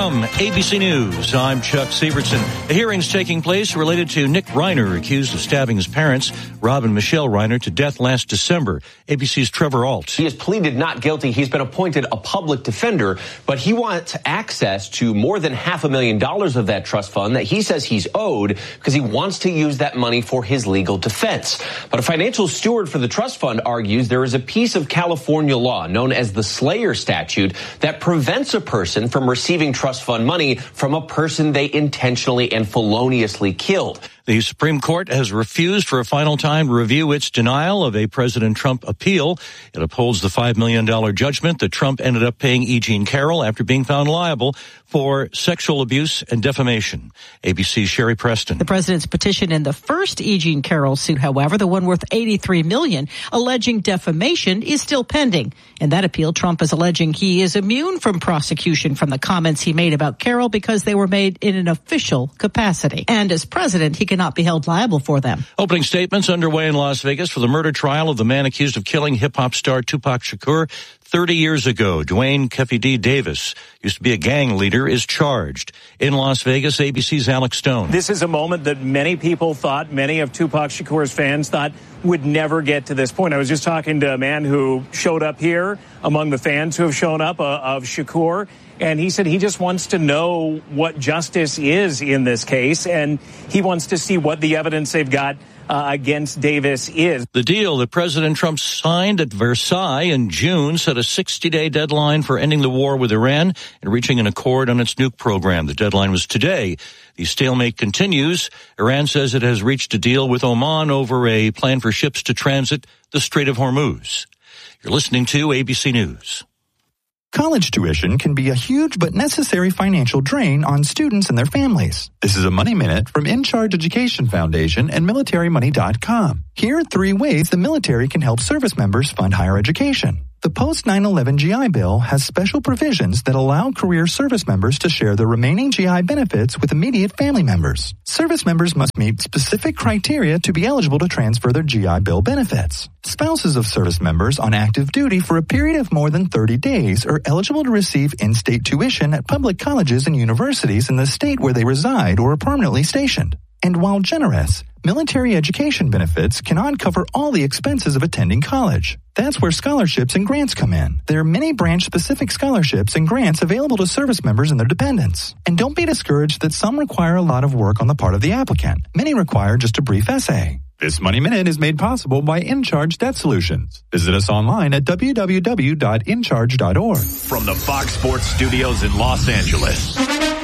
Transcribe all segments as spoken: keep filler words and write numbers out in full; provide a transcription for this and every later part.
From A B C News, I'm Chuck Sievertson. A hearing's taking place related to Nick Reiner, accused of stabbing his parents, Rob and Michelle Reiner, to death last December. A B C's Trevor Alt. He has pleaded not guilty. He's been appointed a public defender, but he wants access to more than half a million dollars of that trust fund that he says he's owed because he wants to use that money for his legal defense. But a financial steward for the trust fund argues there is a piece of California law known as the Slayer statute that prevents a person from receiving trust fund money from a person they intentionally and feloniously killed. The Supreme Court has refused for a final time to review its denial of a President Trump appeal. It upholds the five million dollars judgment that Trump ended up paying E. Jean Carroll after being found liable for sexual abuse and defamation. A B C's Sherry Preston. The president's petition in the first E. Jean Carroll suit, however, the one worth eighty-three million dollars, alleging defamation, is still pending. In that appeal, Trump is alleging he is immune from prosecution from the comments he made about Carroll because they were made in an official capacity. And as president, he cannot be held liable for them. Opening statements underway in Las Vegas for the murder trial of the man accused of killing hip-hop star Tupac Shakur thirty years ago. Dwayne Keffe D. Davis, used to be a gang leader, is charged. In Las Vegas, A B C's Alex Stone. This is a moment that many people thought, many of Tupac Shakur's fans thought would never get to this point. I was just talking to a man who showed up here among the fans who have shown up uh, of Shakur, and he said he just wants to know what justice is in this case, and he wants to see what the evidence they've got Uh, against Davis is. The deal that President Trump signed at Versailles in June set a sixty-day deadline for ending the war with Iran and reaching an accord on its nuke program. The deadline was today. The stalemate continues. Iran says it has reached a deal with Oman over a plan for ships to transit the Strait of Hormuz. You're listening to A B C News. College tuition can be a huge but necessary financial drain on students and their families. This is a Money Minute from In Charge Education Foundation and military money dot com. Here are three ways the military can help service members fund higher education. The post nine eleven G I Bill has special provisions that allow career service members to share the remaining G I benefits with immediate family members. Service members must meet specific criteria to be eligible to transfer their G I Bill benefits. Spouses of service members on active duty for a period of more than thirty days are eligible to receive in-state tuition at public colleges and universities in the state where they reside or are permanently stationed. And while generous, military education benefits cannot cover all the expenses of attending college. That's where scholarships and grants come in. There are many branch-specific scholarships and grants available to service members and their dependents. And don't be discouraged that some require a lot of work on the part of the applicant. Many require just a brief essay. This Money Minute is made possible by InCharge Debt Solutions. Visit us online at w w w dot in charge dot org. From the Fox Sports Studios in Los Angeles,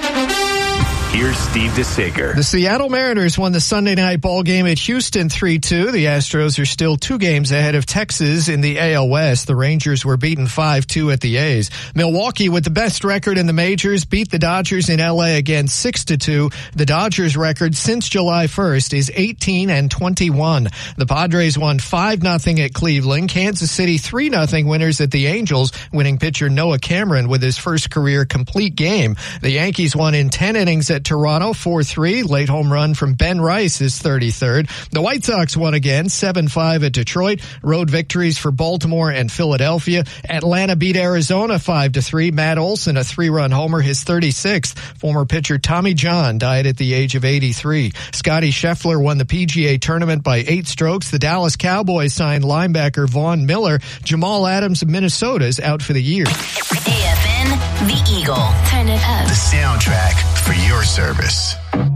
here's Steve DeSager. The Seattle Mariners won the Sunday night ball game at Houston three two. The Astros are still two games ahead of Texas in the A L West. The Rangers were beaten five two at the A's. Milwaukee, with the best record in the majors, beat the Dodgers in L A again six to two. The Dodgers record since July first is eighteen and twenty-one. The Padres won five nothing at Cleveland. Kansas City three nothing winners at the Angels, winning pitcher Noah Cameron with his first career complete game. The Yankees won in ten innings at Toronto four three. Late home run from Ben Rice, his thirty-third. The White Sox won again seven five at Detroit. Road victories for Baltimore and Philadelphia. Atlanta beat Arizona five to three. Matt Olson, a three-run homer, his thirty-sixth. Former pitcher Tommy John died at the age of eighty-three. Scotty Scheffler won the P G A tournament by eight strokes. The Dallas Cowboys signed linebacker Vaughn Miller. Jamal Adams of Minnesota is out for the year. A F N, The Eagle. Turn it up. The soundtrack for your service.